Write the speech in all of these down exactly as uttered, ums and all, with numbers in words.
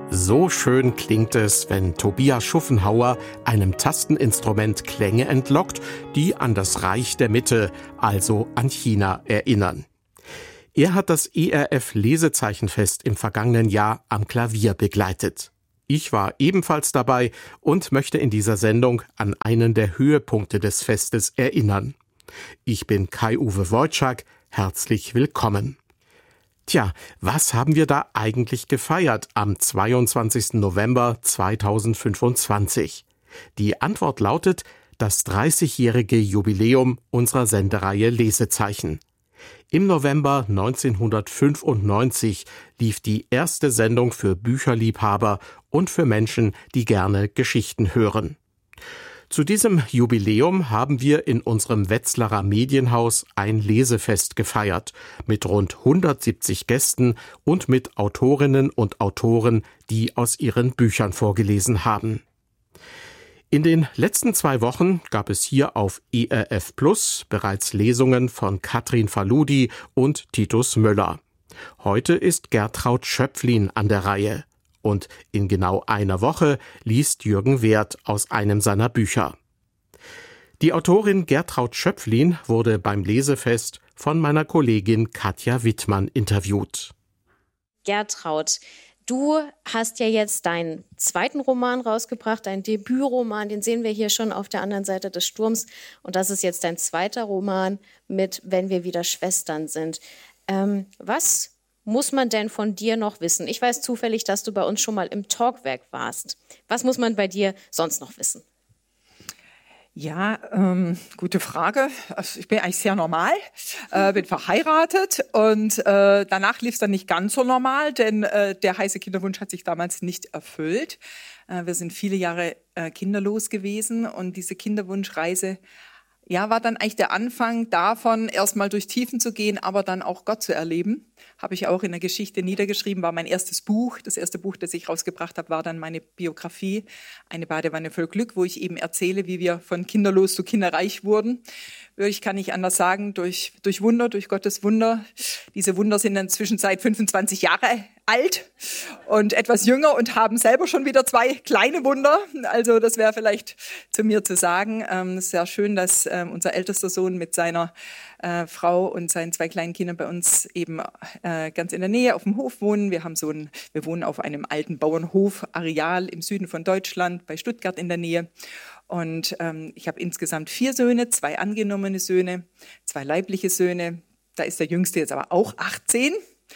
So schön klingt es, wenn Tobias Schuffenhauer einem Tasteninstrument Klänge entlockt, die an das Reich der Mitte, also an China, erinnern. Er hat das E R F-Lesezeichenfest im vergangenen Jahr am Klavier begleitet. Ich war ebenfalls dabei und möchte in dieser Sendung an einen der Höhepunkte des Festes erinnern. Ich bin Kai-Uwe Wojczak, herzlich willkommen. Tja, was haben wir da eigentlich gefeiert am zweiundzwanzigsten November zweitausendfünfundzwanzig? Die Antwort lautet das dreißigjährige Jubiläum unserer Sendereihe Lesezeichen. Im November neunzehnhundertfünfundneunzig lief die erste Sendung für Bücherliebhaber und für Menschen, die gerne Geschichten hören. Zu diesem Jubiläum haben wir in unserem Wetzlarer Medienhaus ein Lesefest gefeiert, mit rund hundertsiebzig Gästen und mit Autorinnen und Autoren, die aus ihren Büchern vorgelesen haben. In den letzten zwei Wochen gab es hier auf E R F Plus bereits Lesungen von Katrin Faludi und Titus Müller. Heute ist Gertraud Schöpflin an der Reihe. Und in genau einer Woche liest Jürgen Werth aus einem seiner Bücher. Die Autorin Gertraud Schöpflin wurde beim Lesefest von meiner Kollegin Katja Wittmann interviewt. Gertraud, du hast ja jetzt deinen zweiten Roman rausgebracht, deinen Debütroman, den sehen wir hier schon auf der anderen Seite des Sturms. Und das ist jetzt dein zweiter Roman mit Wenn wir wieder Schwestern sind. Ähm, was muss man denn von dir noch wissen? Ich weiß zufällig, dass du bei uns schon mal im Talkwerk warst. Was muss man bei dir sonst noch wissen? Ja, ähm, gute Frage. Also ich bin eigentlich sehr normal, äh, bin verheiratet und äh, danach lief es dann nicht ganz so normal, denn äh, der heiße Kinderwunsch hat sich damals nicht erfüllt. Äh, wir sind viele Jahre äh, kinderlos gewesen und diese Kinderwunschreise ja, war dann eigentlich der Anfang davon, erstmal durch Tiefen zu gehen, aber dann auch Gott zu erleben. Habe ich auch in der Geschichte niedergeschrieben, war mein erstes Buch. Das erste Buch, das ich rausgebracht habe, war dann meine Biografie, Eine Badewanne voll Glück, wo ich eben erzähle, wie wir von kinderlos zu kinderreich wurden. Ich kann nicht anders sagen, durch, durch Wunder, durch Gottes Wunder. Diese Wunder sind inzwischen seit fünfundzwanzig Jahre alt und etwas jünger und haben selber schon wieder zwei kleine Wunder. Also das wäre vielleicht zu mir zu sagen. Ähm, es ist sehr schön, dass ähm, unser ältester Sohn mit seiner äh, Frau und seinen zwei kleinen Kindern bei uns eben äh, ganz in der Nähe auf dem Hof wohnen. Wir haben so ein, wir wohnen auf einem alten Bauernhof-Areal im Süden von Deutschland, bei Stuttgart in der Nähe. Und ähm, ich habe insgesamt vier Söhne, zwei angenommene Söhne, zwei leibliche Söhne. Da ist der Jüngste jetzt aber auch achtzehn.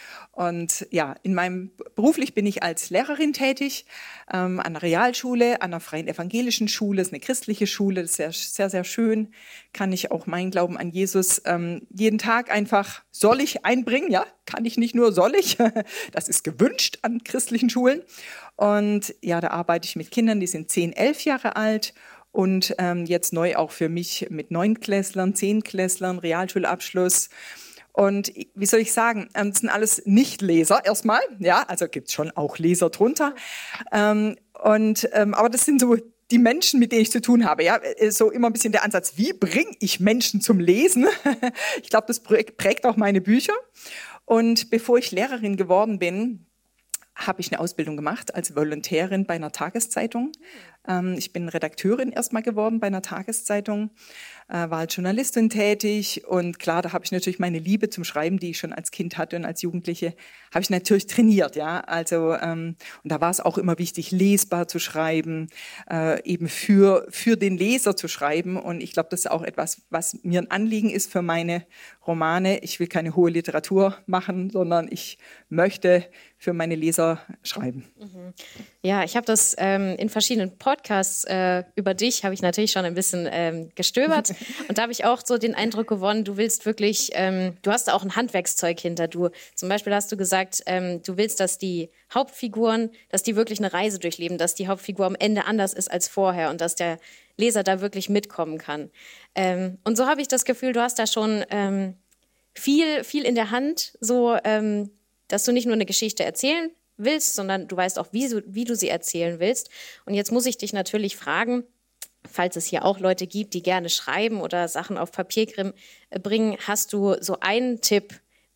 Und ja, in meinem beruflich bin ich als Lehrerin tätig, ähm, an einer Realschule, an einer freien evangelischen Schule, das ist eine christliche Schule, das ist sehr, sehr, sehr schön. Kann ich auch meinen Glauben an Jesus ähm, jeden Tag einfach, soll ich einbringen? Ja, kann ich nicht nur, soll ich. Das ist gewünscht an christlichen Schulen. Und ja, da arbeite ich mit Kindern, die sind zehn, elf Jahre alt. Und ähm, jetzt neu auch für mich mit Neunklässlern, Zehnklässlern, Realschulabschluss. Und wie soll ich sagen, das sind alles Nichtleser erstmal, ja, also gibt's schon auch Leser drunter. Ähm, und ähm, aber das sind so die Menschen, mit denen ich zu tun habe, ja, so immer ein bisschen der Ansatz, wie bringe ich Menschen zum Lesen? Ich glaube, das prägt auch meine Bücher. Und bevor ich Lehrerin geworden bin, habe ich eine Ausbildung gemacht als Volontärin bei einer Tageszeitung. Ähm, ich bin Redakteurin erstmal geworden bei einer Tageszeitung, äh, war als Journalistin tätig und klar, da habe ich natürlich meine Liebe zum Schreiben, die ich schon als Kind hatte und als Jugendliche, habe ich natürlich trainiert, ja. Also ähm, und da war es auch immer wichtig, lesbar zu schreiben, äh, eben für für den Leser zu schreiben. Und ich glaube, das ist auch etwas, was mir ein Anliegen ist für meine Romane. Ich will keine hohe Literatur machen, sondern ich möchte für meine Leser schreiben. Ja, ich habe das ähm, in verschiedenen Podcasts äh, über dich, habe ich natürlich schon ein bisschen ähm, gestöbert und da habe ich auch so den Eindruck gewonnen, du willst wirklich, ähm, du hast auch ein Handwerkszeug hinter. Du, zum Beispiel hast du gesagt, ähm, du willst, dass die Hauptfiguren, dass die wirklich eine Reise durchleben, dass die Hauptfigur am Ende anders ist als vorher und dass der Leser da wirklich mitkommen kann. Ähm, und so habe ich das Gefühl, du hast da schon ähm, viel, viel in der Hand, so ähm, dass du nicht nur eine Geschichte erzählen willst, sondern du weißt auch, wie, so, wie du sie erzählen willst. Und jetzt muss ich dich natürlich fragen, falls es hier auch Leute gibt, die gerne schreiben oder Sachen auf Papier bringen, hast du so einen Tipp,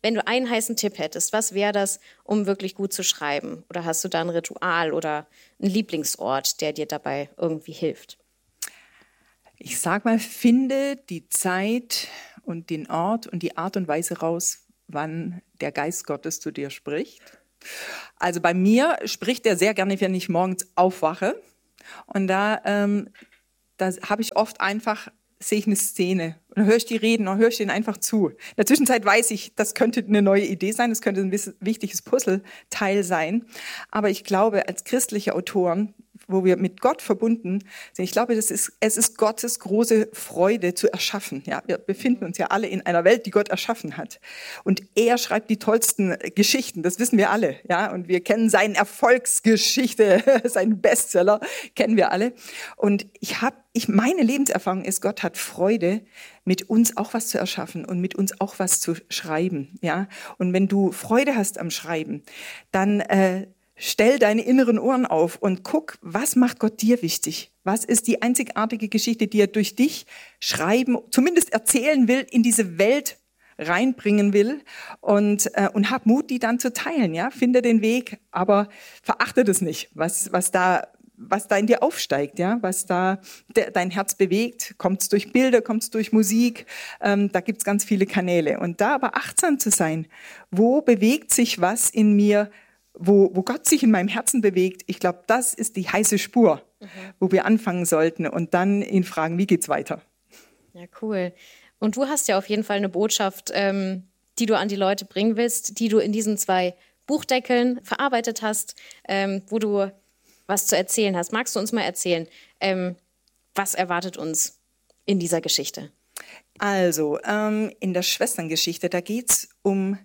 wenn du einen heißen Tipp hättest, was wäre das, um wirklich gut zu schreiben? Oder hast du da ein Ritual oder einen Lieblingsort, der dir dabei irgendwie hilft? Ich sag mal, finde die Zeit und den Ort und die Art und Weise raus, wann der Geist Gottes zu dir spricht. Also bei mir spricht er sehr gerne, wenn ich morgens aufwache. Und da, ähm, da habe ich oft einfach, sehe ich eine Szene und dann höre ich die reden und höre ich denen einfach zu. In der Zwischenzeit weiß ich, das könnte eine neue Idee sein, das könnte ein wichtiges Puzzleteil sein. Aber ich glaube, als christliche Autoren, wo wir mit Gott verbunden sind, ich glaube, das ist, es ist Gottes große Freude zu erschaffen. Ja, wir befinden uns ja alle in einer Welt, die Gott erschaffen hat. Und er schreibt die tollsten Geschichten, das wissen wir alle. Ja, und wir kennen seine Erfolgsgeschichte, seinen Bestseller, kennen wir alle. Und ich habe, ich, meine Lebenserfahrung ist, Gott hat Freude, mit uns auch was zu erschaffen und mit uns auch was zu schreiben. Ja, und wenn du Freude hast am Schreiben, dann äh, stell deine inneren Ohren auf und guck, was macht Gott dir wichtig? Was ist die einzigartige Geschichte, die er durch dich schreiben, zumindest erzählen will, in diese Welt reinbringen will? Und, äh, und hab Mut, die dann zu teilen. Ja, finde den Weg, aber verachte das nicht, was, was da was da in dir aufsteigt, ja, was da de, dein Herz bewegt, kommt es durch Bilder, kommt es durch Musik, ähm, da gibt's ganz viele Kanäle. Und da aber achtsam zu sein, wo bewegt sich was in mir, Wo, wo Gott sich in meinem Herzen bewegt, ich glaube, das ist die heiße Spur, mhm. wo wir anfangen sollten und dann ihn fragen, wie geht's weiter? Ja, cool. Und du hast ja auf jeden Fall eine Botschaft, ähm, die du an die Leute bringen willst, die du in diesen zwei Buchdeckeln verarbeitet hast, ähm, wo du was zu erzählen hast. Magst du uns mal erzählen, ähm, was erwartet uns in dieser Geschichte? Also, ähm, in der Schwesterngeschichte, da geht's um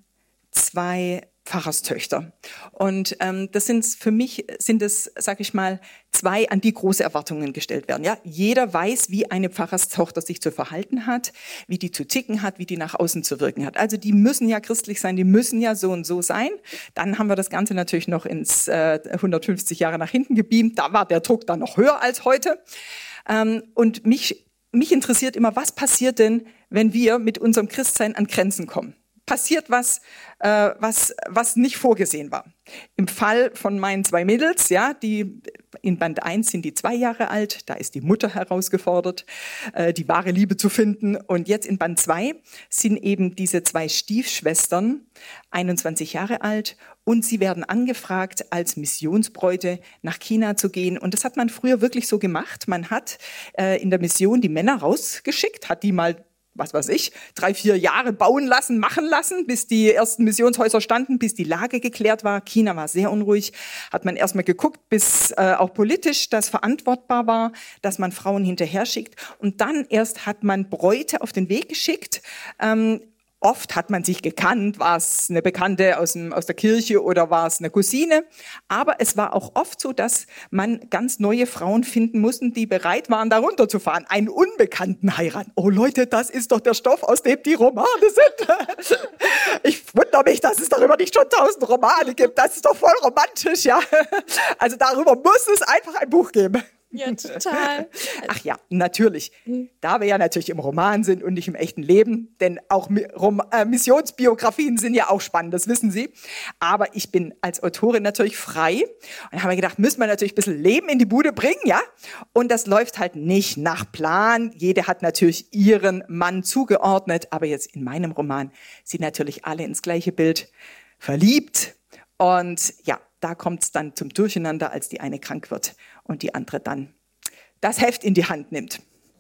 zwei Pfarrerstöchter. Und ähm, das sind für mich, sind es, sag ich mal, zwei, an die große Erwartungen gestellt werden. Ja, jeder weiß, wie eine Pfarrerstochter sich zu verhalten hat, wie die zu ticken hat, wie die nach außen zu wirken hat. Also die müssen ja christlich sein, die müssen ja so und so sein. Dann haben wir das Ganze natürlich noch ins äh, hundertfünfzig Jahre nach hinten gebeamt. Da war der Druck dann noch höher als heute. Ähm, und mich, mich interessiert immer, was passiert denn, wenn wir mit unserem Christsein an Grenzen kommen? Passiert was, äh, was, was nicht vorgesehen war. Im Fall von meinen zwei Mädels, ja, die in Band eins sind die zwei Jahre alt, da ist die Mutter herausgefordert, äh, die wahre Liebe zu finden. Und jetzt in Band zwei sind eben diese zwei Stiefschwestern, einundzwanzig Jahre alt, und sie werden angefragt, als Missionsbräute nach China zu gehen. Und das hat man früher wirklich so gemacht. Man hat äh, in der Mission die Männer rausgeschickt, hat die mal was weiß ich, drei, vier Jahre bauen lassen, machen lassen, bis die ersten Missionshäuser standen, bis die Lage geklärt war. China war sehr unruhig. Hat man erstmal geguckt, bis äh, auch politisch das verantwortbar war, dass man Frauen hinterher schickt. Und dann erst hat man Bräute auf den Weg geschickt. Ähm, Oft hat man sich gekannt, war es eine Bekannte aus, dem, aus der Kirche oder war es eine Cousine. Aber es war auch oft so, dass man ganz neue Frauen finden musste, die bereit waren, da runterzufahren. Einen Unbekannten heiraten. Oh Leute, das ist doch der Stoff, aus dem die Romane sind. Ich wundere mich, dass es darüber nicht schon tausend Romane gibt. Das ist doch voll romantisch, ja. Also darüber muss es einfach ein Buch geben. Ja, total. Ach ja, natürlich. Da wir ja natürlich im Roman sind und nicht im echten Leben, denn auch Missionsbiografien sind ja auch spannend, das wissen Sie. Aber ich bin als Autorin natürlich frei. Und da haben wir gedacht, müssen wir natürlich ein bisschen Leben in die Bude bringen, ja? Und das läuft halt nicht nach Plan. Jede hat natürlich ihren Mann zugeordnet. Aber jetzt in meinem Roman sind natürlich alle ins gleiche Bild verliebt. Und ja, da kommt es dann zum Durcheinander, als die eine krank wird und die andere dann das Heft in die Hand nimmt.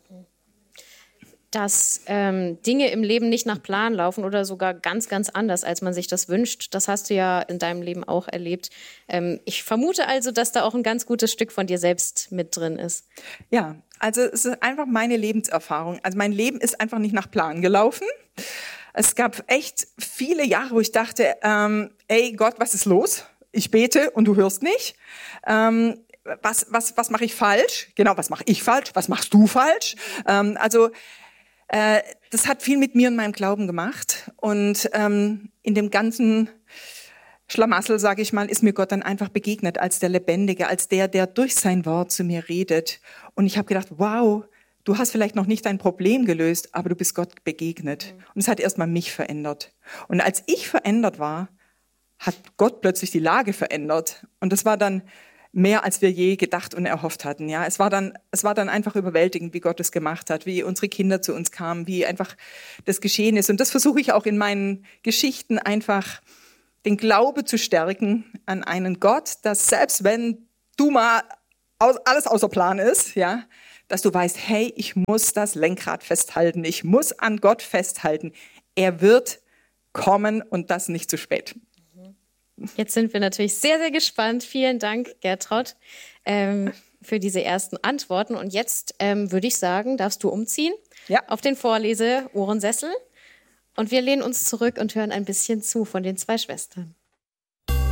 Dass ähm, Dinge im Leben nicht nach Plan laufen oder sogar ganz, ganz anders, als man sich das wünscht, das hast du ja in deinem Leben auch erlebt. Ähm, ich vermute also, dass da auch ein ganz gutes Stück von dir selbst mit drin ist. Ja, also es ist einfach meine Lebenserfahrung. Also mein Leben ist einfach nicht nach Plan gelaufen. Es gab echt viele Jahre, wo ich dachte, ähm, ey Gott, was ist los? Ich bete und du hörst nicht. Ähm, was was, was mache ich falsch? Genau, was mache ich falsch? Was machst du falsch? Ähm, also äh, das hat viel mit mir und meinem Glauben gemacht. Und ähm, in dem ganzen Schlamassel, sage ich mal, ist mir Gott dann einfach begegnet als der Lebendige, als der, der durch sein Wort zu mir redet. Und ich habe gedacht, wow, Du hast vielleicht noch nicht dein Problem gelöst, aber du bist Gott begegnet. Und es hat erstmal mich verändert. Und als ich verändert war, hat Gott plötzlich die Lage verändert. Und das war dann mehr, als wir je gedacht und erhofft hatten. Ja, es war dann, es war dann einfach überwältigend, wie Gott es gemacht hat, wie unsere Kinder zu uns kamen, wie einfach das geschehen ist. Und das versuche ich auch in meinen Geschichten einfach, den Glaube zu stärken an einen Gott, dass selbst wenn du mal alles außer Plan ist, ja, dass du weißt, hey, ich muss das Lenkrad festhalten, ich muss an Gott festhalten. Er wird kommen und das nicht zu spät. Jetzt sind wir natürlich sehr, sehr gespannt. Vielen Dank, Gertraud, ähm, für diese ersten Antworten. Und jetzt ähm, würde ich sagen, darfst du umziehen Ja. auf den Vorlese-Ohrensessel. Und wir lehnen uns zurück und hören ein bisschen zu von den zwei Schwestern.